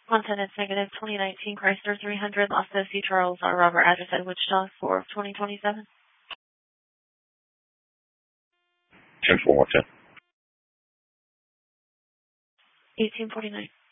Content is negative. 2019 Chrysler 300 Los C. Charles R. Robert address at Wichita 4 of 2027. 10-4, 10. 1849.